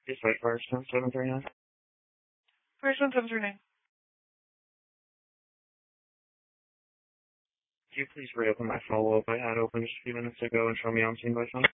Yes, right, Firestone 739. Firestone 739. Could you please reopen my follow-up I had open just a few minutes ago and show me on scene by phone?